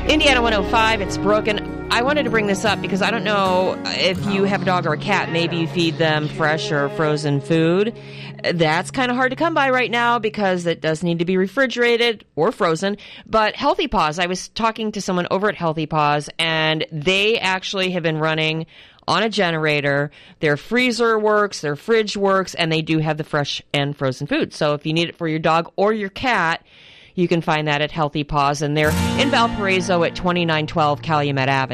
Indiana 105, it's Brooke, and I wanted to bring this up because I don't know if you have a dog or a cat, maybe you feed them fresh or frozen food. That's kind of hard to come by right now because it does need to be refrigerated or frozen. But Healthy Paws, I was talking to someone over at Healthy Paws, and they actually have been running on a generator. Their freezer works, their fridge works, and they do have the fresh and frozen food. So if you need it for your dog or your cat, you can find that at Healthy Paws, and they're in Valparaiso at 2912 Calumet Avenue.